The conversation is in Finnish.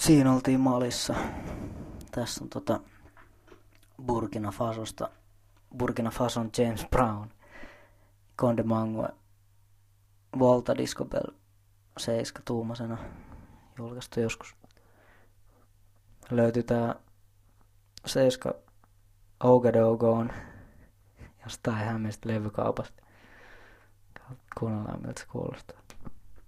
Siinä oltiin Malissa. Tässä on Burkina Fason James Brown. Conde Mangue. Volta Disco Bell 7-tuumaisena julkaistu joskus. Löytyy tää 7 Ouagadougou'n jostain Hämeestä levykaupasta. Kuunnellaan miltä se kuulostaa.